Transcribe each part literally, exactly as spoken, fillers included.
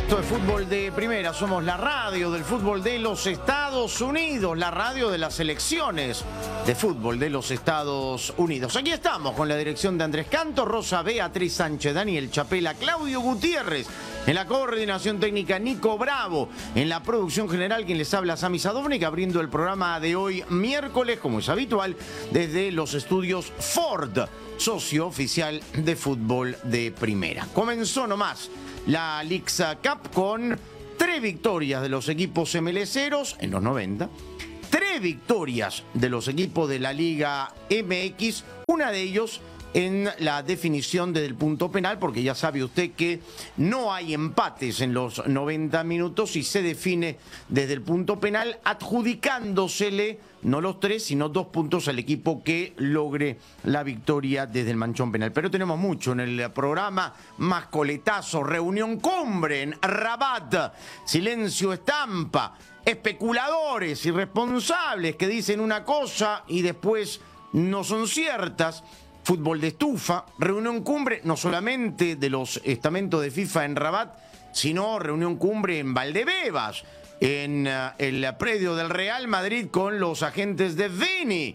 Esto es Fútbol de Primera, somos la radio del fútbol de los Estados Unidos, la radio de las selecciones de fútbol de los Estados Unidos. Aquí estamos con la dirección de Andrés Canto, Rosa Beatriz Sánchez, Daniel Chapela, Claudio Gutiérrez, en la coordinación técnica Nico Bravo, en la producción general quien les habla Sami Sadovnik, abriendo el programa de hoy miércoles, como es habitual, desde los estudios Ford, socio oficial de Fútbol de Primera. Comenzó nomás la Leagues Cup con tres victorias de los equipos emeleseros en los noventa, tres victorias de los equipos de la Liga M X, una de ellos en la definición desde el punto penal, porque ya sabe usted que no hay empates en los noventa minutos y se define desde el punto penal, adjudicándosele no los tres, sino dos puntos al equipo que logre la victoria desde el manchón penal. Pero tenemos mucho en el programa, más coletazos, reunión cumbre en Rabat, silencio estampa, especuladores irresponsables que dicen una cosa y después no son ciertas. Fútbol de estufa, reunión cumbre no solamente de los estamentos de FIFA en Rabat, sino reunión cumbre en Valdebebas, en uh, el predio del Real Madrid con los agentes de Vini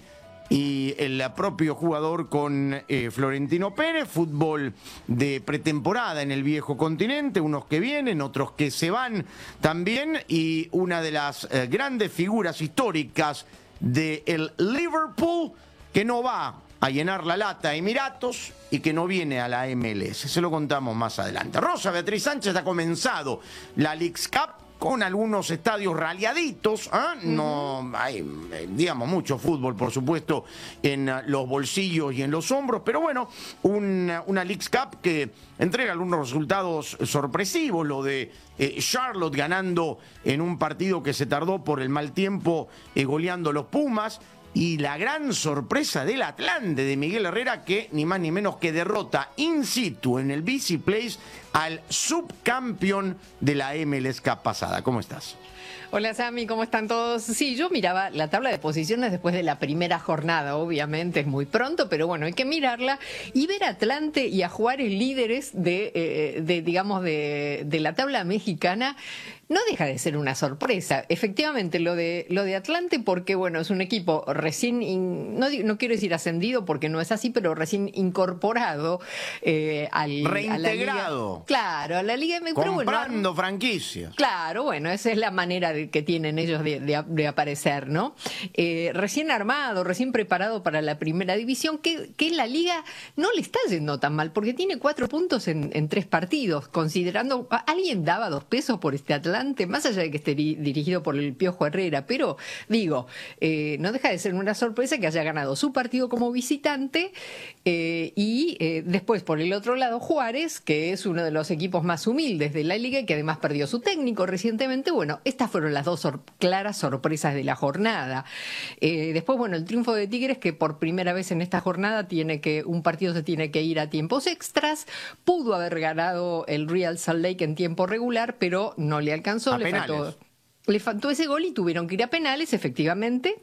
y el propio jugador con eh, Florentino Pérez. Fútbol de pretemporada en el viejo continente, unos que vienen, otros que se van también, y una de las eh, grandes figuras históricas del Liverpool que no va a llenar la lata a Emiratos y que no viene a la M L S. Se lo contamos más adelante. Rosa Beatriz Sánchez, ha comenzado la Leagues Cup con algunos estadios raleaditos, ¿eh? No hay, digamos, mucho fútbol, por supuesto, en los bolsillos y en los hombros, pero bueno, una, una Leagues Cup que entrega algunos resultados sorpresivos, lo de eh, Charlotte ganando en un partido que se tardó por el mal tiempo, eh, goleando los Pumas, y la gran sorpresa del Atlante de Miguel Herrera, que ni más ni menos que derrota in situ en el B C Place al subcampeón de la M L S Cup pasada. ¿Cómo estás? Hola Sami, ¿cómo están todos? Sí, yo miraba la tabla de posiciones después de la primera jornada, obviamente es muy pronto, pero bueno, hay que mirarla y ver a Atlante y a Juárez líderes de, eh, de digamos, de, de la tabla mexicana. No deja de ser una sorpresa. Efectivamente, lo de lo de Atlante, porque bueno, es un equipo recién, in, no, no quiero decir ascendido porque no es así, pero recién incorporado eh, al, reintegrado. A la Liga, claro, a la Liga M X. Comprando bueno, franquicias. Claro, bueno, esa es la manera de, que tienen ellos de, de, de aparecer, ¿no? Eh, recién armado, recién preparado para la primera división, que, que en la Liga no le está yendo tan mal, porque tiene cuatro puntos en, en tres partidos, considerando, ¿alguien daba dos pesos por este Atlante? Más allá de que esté dirigido por el Piojo Herrera, pero digo, eh, no deja de ser una sorpresa que haya ganado su partido como visitante eh, y eh, después por el otro lado Juárez, que es uno de los equipos más humildes de la liga y que además perdió su técnico recientemente. Bueno, estas fueron las dos sor- claras sorpresas de la jornada. Eh, después, bueno, el triunfo de Tigres, que por primera vez en esta jornada tiene que un partido se tiene que ir a tiempos extras. Pudo haber ganado el Real Salt Lake en tiempo regular, pero no le alcanzó. A le penales. faltó, le faltó ese gol y tuvieron que ir a penales, efectivamente.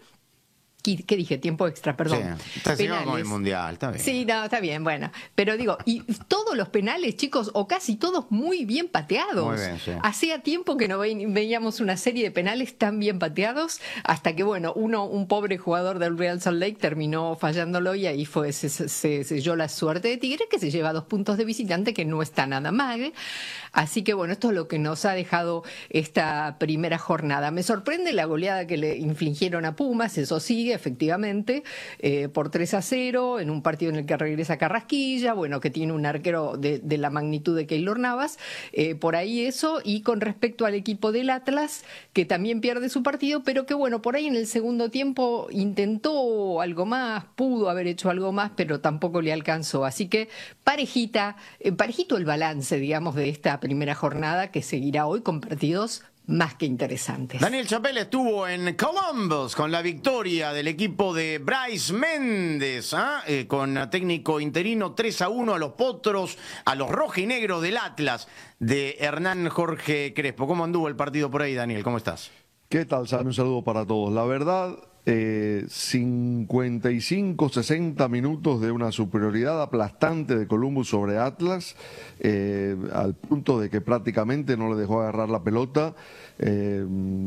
¿Qué dije? Tiempo extra, perdón. Sí, está penales. Con el Mundial, está bien. Sí, no, está bien, bueno. Pero digo, y todos los penales, chicos, o casi todos muy bien pateados. Muy bien, sí. Hacía tiempo que no ve, veíamos una serie de penales tan bien pateados, hasta que, bueno, uno, un pobre jugador del Real Salt Lake terminó fallándolo y ahí fue, se, se selló la suerte de Tigres, que se lleva dos puntos de visitante, que no está nada mal. Así que, bueno, esto es lo que nos ha dejado esta primera jornada. Me sorprende la goleada que le infligieron a Pumas, eso sigue, efectivamente, eh, por tres a cero, en un partido en el que regresa Carrasquilla, bueno, que tiene un arquero de, de la magnitud de Keylor Navas, eh, por ahí eso. Y con respecto al equipo del Atlas, que también pierde su partido, pero que bueno, por ahí en el segundo tiempo intentó algo más, pudo haber hecho algo más, pero tampoco le alcanzó. Así que parejita, eh, parejito el balance, digamos, de esta primera jornada, que seguirá hoy con partidos más que interesantes. Daniel Chapela estuvo en Columbus con la victoria del equipo de Brais Méndez, ¿eh? Eh, con técnico interino, tres a uno a los potros, a los rojinegros del Atlas de Hernán Jorge Crespo. ¿Cómo anduvo el partido por ahí, Daniel? ¿Cómo estás? ¿Qué tal, Sam? Un saludo para todos. La verdad, eh, cincuenta y cinco, sesenta minutos de una superioridad aplastante de Columbus sobre Atlas, eh, al punto de que prácticamente no le dejó agarrar la pelota, eh,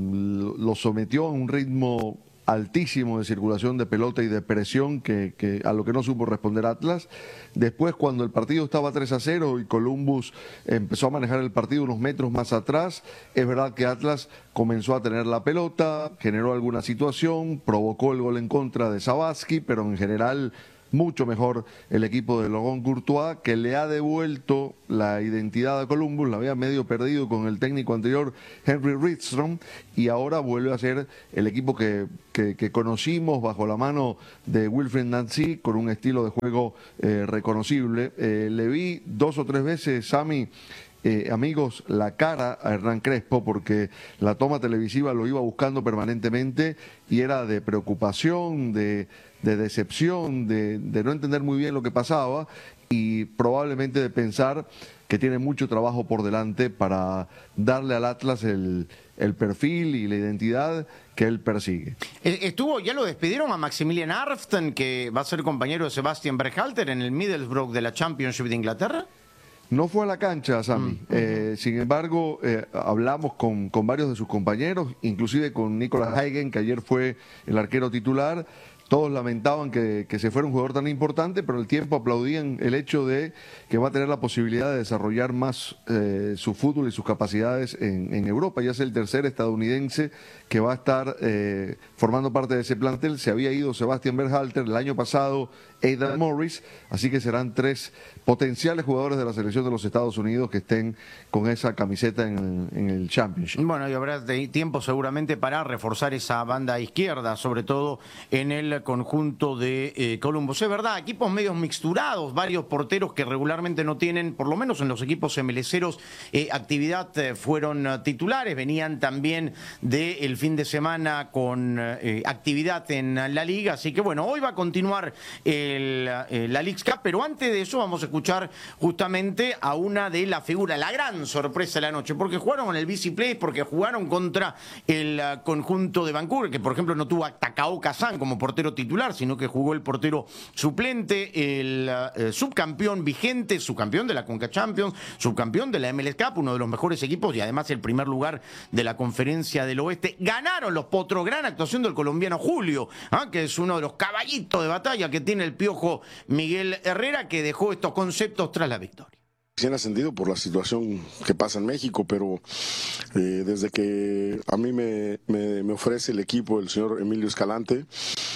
lo sometió a un ritmo altísimo de circulación de pelota y de presión que, que a lo que no supo responder Atlas. Después, cuando el partido estaba tres a cero y Columbus empezó a manejar el partido unos metros más atrás, es verdad que Atlas comenzó a tener la pelota, generó alguna situación, provocó el gol en contra de Sabatsky, pero en general mucho mejor el equipo de Logan Courtois, que le ha devuelto la identidad a Columbus, la había medio perdido con el técnico anterior, Henry Rydstrom, y ahora vuelve a ser el equipo que, que, que conocimos bajo la mano de Wilfried Nancy, con un estilo de juego eh, reconocible. Eh, le vi dos o tres veces, Sammy, Eh, amigos, la cara a Hernán Crespo, porque la toma televisiva lo iba buscando permanentemente y era de preocupación, de, de decepción, de, de no entender muy bien lo que pasaba y probablemente de pensar que tiene mucho trabajo por delante para darle al Atlas el, el perfil y la identidad que él persigue. Estuvo, ya lo despidieron a Maximilian Arften, que va a ser compañero de Sebastian Berhalter en el Middlesbrough de la Championship de Inglaterra. No fue a la cancha, Sammy. Mm, eh, uh-huh. Sin embargo, eh, hablamos con, con varios de sus compañeros, inclusive con Nicolas Hagen, que ayer fue el arquero titular. Todos lamentaban que, que se fuera un jugador tan importante, pero al tiempo aplaudían el hecho de que va a tener la posibilidad de desarrollar más eh, su fútbol y sus capacidades en, en Europa. Ya es el tercer estadounidense que va a estar eh, formando parte de ese plantel. Se había ido Sebastian Berhalter, el año pasado Aidan Morris, así que serán tres potenciales jugadores de la selección de los Estados Unidos que estén con esa camiseta en, en el Championship. Bueno, y habrá tiempo seguramente para reforzar esa banda izquierda, sobre todo en el conjunto de eh, Columbus. Es verdad, equipos medios mixturados, varios porteros que regularmente no tienen, por lo menos en los equipos emeleceros, eh, actividad, eh, fueron uh, titulares, venían también del fin de semana con eh, actividad en la liga, así que bueno, hoy va a continuar el, eh, la Leagues Cup, pero antes de eso vamos a escuchar justamente a una de las figuras, la gran sorpresa de la noche, porque jugaron en el B C Place, porque jugaron contra el uh, conjunto de Vancouver, que por ejemplo no tuvo a Takao Kazan como portero titular, sino que jugó el portero suplente, el uh, subcampeón vigente, subcampeón de la Conca Champions, subcampeón de la M L S Cup, uno de los mejores equipos y además el primer lugar de la Conferencia del Oeste. Ganaron los Potros, gran actuación del colombiano Julio, ¿ah? que es uno de los caballitos de batalla que tiene el piojo Miguel Herrera, que dejó estos conceptos tras la victoria. Se han ascendido por la situación que pasa en México, pero eh, desde que a mí me, me, me ofrece el equipo el señor Emilio Escalante,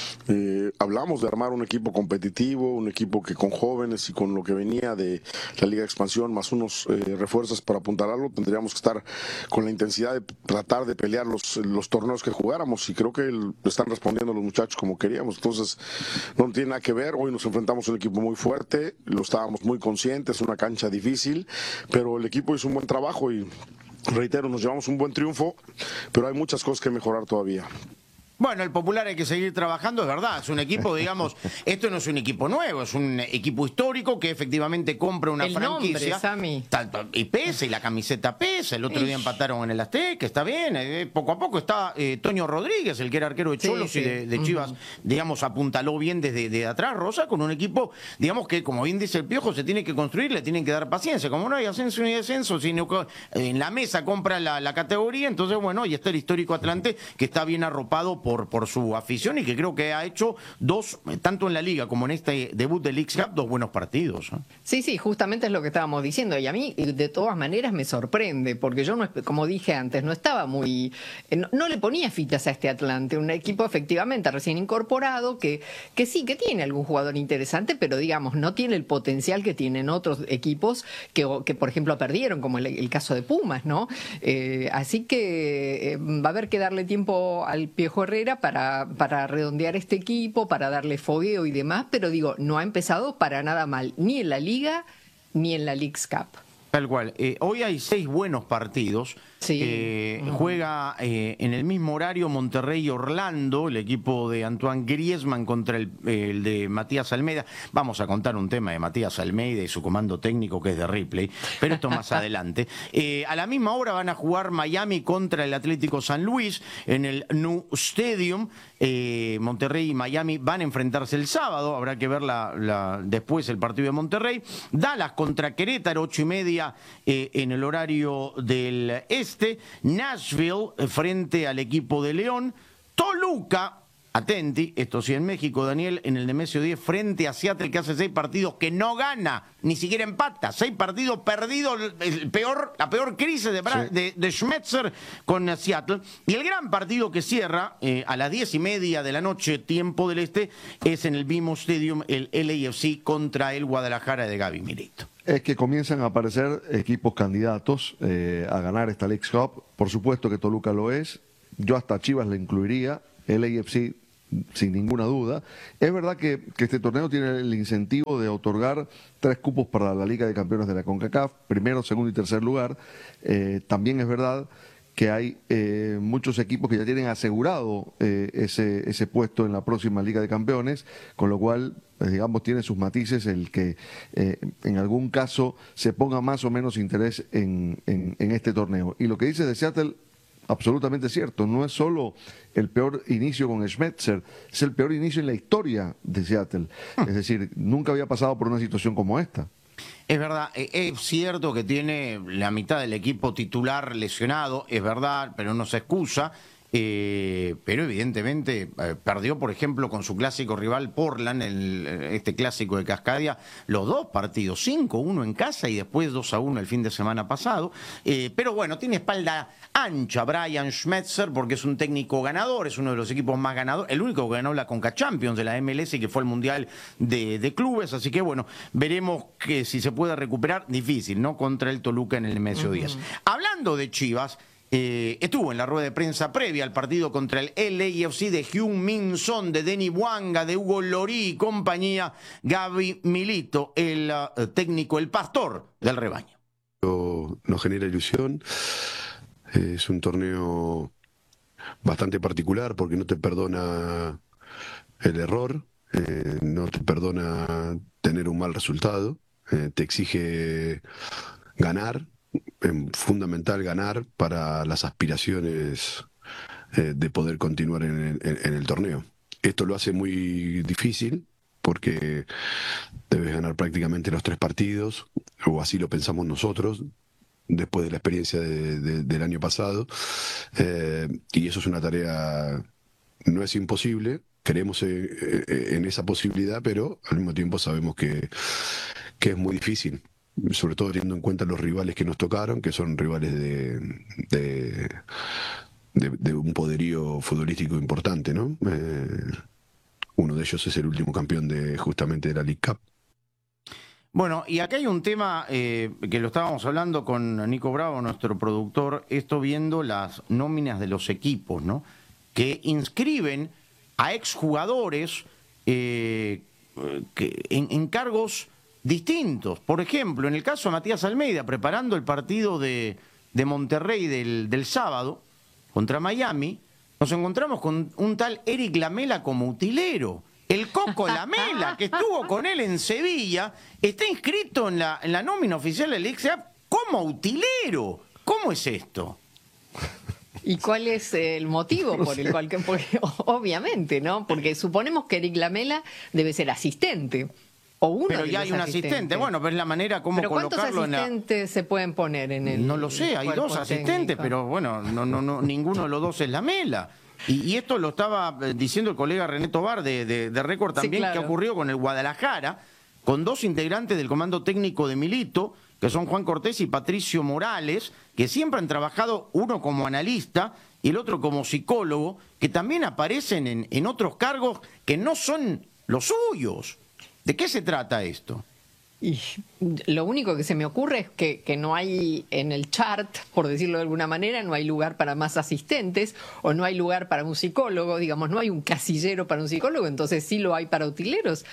eh, hablamos de armar un equipo competitivo, un equipo que con jóvenes y con lo que venía de la Liga de Expansión, más unos eh, refuerzos para apuntalarlo, tendríamos que estar con la intensidad de tratar de pelear los, los torneos que jugáramos, y creo que el, están respondiendo los muchachos como queríamos. Entonces no tiene nada que ver, hoy nos enfrentamos a un equipo muy fuerte, lo estábamos muy conscientes, una cancha difícil, difícil, pero el equipo hizo un buen trabajo y, reitero, nos llevamos un buen triunfo, pero hay muchas cosas que mejorar todavía. Bueno, el Popular hay que seguir trabajando, es verdad, es un equipo, digamos, esto no es un equipo nuevo, es un equipo histórico que efectivamente compra una el franquicia. Nombre, Sammy. Tanto, y pesa, y la camiseta pesa, el otro Ish. día empataron en el Azteca, está bien, eh, poco a poco está eh, Toño Rodríguez, el que era arquero de Cholos sí, sí. y de, de Chivas, uh-huh. digamos, apuntaló bien desde de atrás, Rosa, con un equipo, digamos que, como bien dice el Piojo, se tiene que construir, le tienen que dar paciencia, como no hay ascenso ni descenso, sino que en la mesa compra la, la categoría, entonces, bueno, y está el histórico Atlante, que está bien arropado por, por su afición, y que creo que ha hecho dos, tanto en la Liga como en este debut de Leagues Cup, dos buenos partidos. ¿eh? Sí, sí, justamente es lo que estábamos diciendo, y a mí de todas maneras me sorprende, porque yo, no, como dije antes, no estaba muy... No, no le ponía fichas a este Atlante, un equipo efectivamente recién incorporado, que, que sí, que tiene algún jugador interesante, pero digamos, no tiene el potencial que tienen otros equipos que, que por ejemplo, perdieron, como el, el caso de Pumas, ¿no? Eh, así que eh, va a haber que darle tiempo al Piojo Herrera para... para redondear este equipo, para darle fogueo y demás, pero digo, no ha empezado para nada mal, ni en la Liga, ni en la Leagues Cup. Tal cual. Eh, hoy hay seis buenos partidos. Sí. Eh, Uh-huh. Juega eh, en el mismo horario Monterrey y Orlando, el equipo de Antoine Griezmann contra el, el de Matías Almeida. Vamos a contar un tema de Matías Almeida y su comando técnico que es de Ripley, pero esto más adelante. Eh, a la misma hora van a jugar Miami contra el Atlético San Luis en el New Stadium. Eh, Monterrey y Miami van a enfrentarse el sábado. Habrá que ver la, la, después el partido de Monterrey. Dallas contra Querétaro, ocho y media eh, en el horario del este. Nashville eh, frente al equipo de León. Toluca, atenti, esto sí en México, Daniel, en el Nemesio diez frente a Seattle, que hace seis partidos que no gana, ni siquiera empata, seis partidos perdidos, el peor, la peor crisis de, Bra- sí. de, de Schmetzer con Seattle. Y el gran partido que cierra eh, a las diez y media de la noche, tiempo del este, es en el B M O Stadium, el L A F C contra el Guadalajara de Gaby Milito. Es que comienzan a aparecer equipos candidatos eh, a ganar esta Leagues Cup. Por supuesto que Toluca lo es. Yo hasta Chivas le incluiría. El A F C sin ninguna duda. Es verdad que, que este torneo tiene el incentivo de otorgar tres cupos para la Liga de Campeones de la CONCACAF, primero, segundo y tercer lugar. Eh, también es verdad que hay eh, muchos equipos que ya tienen asegurado eh, ese, ese puesto en la próxima Liga de Campeones, con lo cual, pues, digamos, tiene sus matices el que eh, en algún caso se ponga más o menos interés en, en, en este torneo. Y lo que dice de Seattle, absolutamente cierto, no es solo el peor inicio con Schmetzer, es el peor inicio en la historia de Seattle. Es decir, nunca había pasado por una situación como esta. Es verdad, es cierto que tiene la mitad del equipo titular lesionado, es verdad, pero no se excusa. Eh, pero evidentemente eh, perdió, por ejemplo, con su clásico rival Portland, el, este clásico de Cascadia, los dos partidos, cinco uno en casa y después dos a uno el fin de semana pasado. Eh, pero bueno, tiene espalda ancha Brian Schmetzer porque es un técnico ganador, es uno de los equipos más ganadores, el único que ganó la Conca Champions de la M L S y que fue al Mundial de, de Clubes, así que bueno, veremos que si se puede recuperar, difícil, ¿no? Contra el Toluca en el Nemesio diez. Uh-huh. Hablando de Chivas, Eh, estuvo en la rueda de prensa previa al partido contra el L A F C de Heung-min Son, de Denny Bouanga, de Hugo Llorí y compañía, Gaby Milito, el uh, técnico, el pastor del rebaño. Nos genera ilusión, es un torneo bastante particular porque no te perdona el error, eh, no te perdona tener un mal resultado, eh, te exige ganar. Es fundamental ganar para las aspiraciones eh, de poder continuar en el, en el torneo. Esto lo hace muy difícil porque debes ganar prácticamente los tres partidos, o así lo pensamos nosotros, después de la experiencia de, de, del año pasado. Eh, y eso es una tarea, no es imposible, creemos en, en esa posibilidad, pero al mismo tiempo sabemos que, que es muy difícil. Sobre todo teniendo en cuenta los rivales que nos tocaron, que son rivales de, de, de, de un poderío futbolístico importante, ¿no? Eh, uno de ellos es el último campeón de justamente de la League Cup. Bueno, y acá hay un tema eh, que lo estábamos hablando con Nico Bravo, nuestro productor, esto viendo las nóminas de los equipos, ¿no? Que inscriben a exjugadores eh, que, en, en cargos distintos. Por ejemplo, en el caso de Matías Almeida, preparando el partido de, de Monterrey del, del sábado contra Miami, nos encontramos con un tal Eric Lamela como utilero. El Coco Lamela, que estuvo con él en Sevilla, está inscrito en la, en la nómina oficial del X A como utilero. ¿Cómo es esto? ¿Y cuál es el motivo por el cual? Porque, obviamente, ¿no? Porque suponemos que Eric Lamela debe ser asistente. O uno pero de ya hay un asistentes. asistente, bueno, pero es la manera como ¿Pero colocarlo en la... ¿Cuántos asistentes se pueden poner en el No lo sé, hay dos asistentes, técnico? pero bueno, no, no, no, ninguno de los dos es Lamela. Y, y esto lo estaba diciendo el colega René Tobar de, de, de Récord también, sí, claro, que ocurrió con el Guadalajara, con dos integrantes del comando técnico de Milito, que son Juan Cortés y Patricio Morales, que siempre han trabajado, uno como analista y el otro como psicólogo, que también aparecen en, en otros cargos que no son los suyos. ¿De qué se trata esto? Y lo único que se me ocurre es que, que no hay en el chart, por decirlo de alguna manera, no hay lugar para más asistentes o no hay lugar para un psicólogo, digamos, no hay un casillero para un psicólogo, entonces sí lo hay para utileros.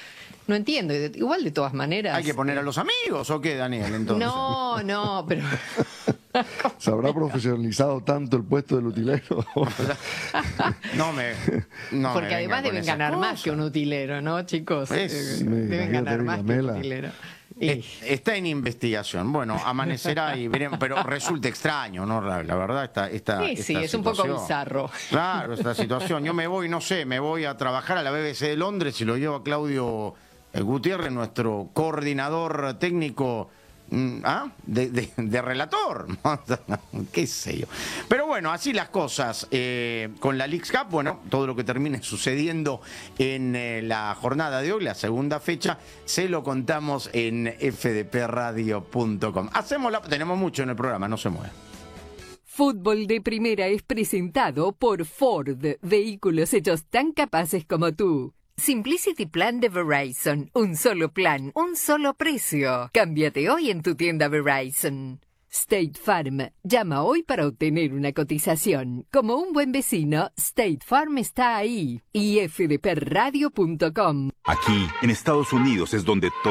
No entiendo. Igual de todas maneras. ¿Hay que poner a los amigos o qué, Daniel, entonces? No, no, pero... ¿Se habrá profesionalizado tanto el puesto del utilero? No me. No Porque me además deben ganar cosas. más que un utilero, ¿no, chicos? Es, Eh, me deben imagino ganar que más que Mela. un utilero. Y- Eh, Está en investigación. Bueno, amanecerá y veremos, pero resulta extraño, ¿no? La, la verdad, esta, esta, Sí, sí, esta es un poco situación. bizarro. Claro, esta situación. Yo me voy, no sé, me voy a trabajar a la B B C de Londres y lo llevo a Claudio eh, Gutiérrez, nuestro coordinador técnico. mm, ¿Ah? De, de- de relator, qué sé yo. Pero bueno, así las cosas eh, con la Leagues Cup. Bueno, todo lo que termine sucediendo en eh, la jornada de hoy, la segunda fecha, se lo contamos en f d p radio punto com. Hacemos la, tenemos mucho en el programa, no se mueve. Fútbol de Primera es presentado por Ford, vehículos hechos tan capaces como tú. Simplicity Plan de Verizon. Un solo plan, un solo precio. Cámbiate hoy en tu tienda Verizon. State Farm. Llama hoy para obtener una cotización. Como un buen vecino, State Farm está ahí. Y f d p radio punto com. Aquí, en Estados Unidos, es donde todo